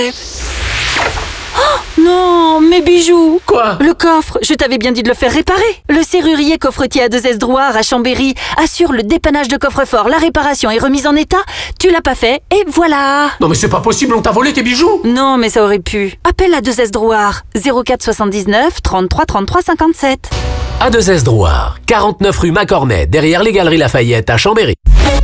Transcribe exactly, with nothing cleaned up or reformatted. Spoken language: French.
Oh non, mes bijoux! Quoi? Le coffre, je t'avais bien dit de le faire réparer. Le serrurier coffretier A deux S Drouard à Chambéry assure le dépannage de coffre-fort, la réparation et remise en état. Tu l'as pas fait et voilà! Non mais c'est pas possible, on t'a volé tes bijoux! Non mais ça aurait pu. Appelle A deux S Drouard, zéro quatre soixante-dix-neuf trente-trois trente-trois cinquante-sept. A deux S Drouard, quarante-neuf rue Macornet, derrière les Galeries Lafayette à Chambéry.